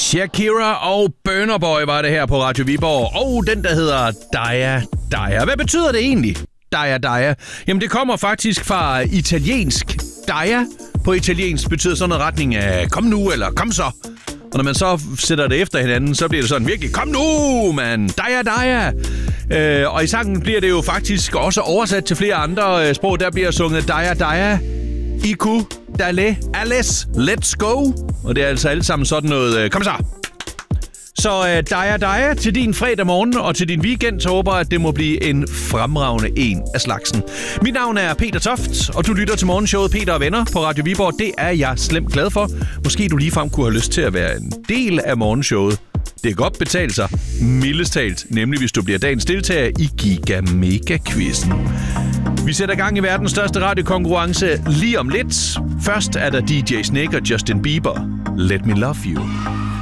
Shakira og Burna Boy var det her på Radio Viborg. Og den, der hedder Daya Daya. Hvad betyder det egentlig, Daya Daya? Jamen, det kommer faktisk fra italiensk. Daya på italiensk betyder sådan en retning af kom nu, eller kom så. Og når man så sætter det efter hinanden, så bliver det sådan virkelig, kom nu, mand, Daya Daya. Og i sangen bliver det jo faktisk også oversat til flere andre sprog. Der bliver sunget Daya Daya, Iku, Dale, Alice, Let's Go. Og det er altså alle sammen sådan noget, kom så. Så Daya Daya til din fredag morgen og til din weekend, så håber at det må blive en fremragende en af slagsen. Mit navn er Peter Toft, og du lytter til morgenshowet Peter og Venner på Radio Viborg. Det er jeg slemt glad for. Måske du ligefrem kunne have lyst til at være en del af morgenshowet. Det kan godt betale sig, mildest talt, nemlig hvis du bliver dagens deltager i Giga Mega Quizzen. Vi sætter gang i verdens største radiokonkurrence lige om lidt. Først er der DJ Snake og Justin Bieber. Let Me Love You.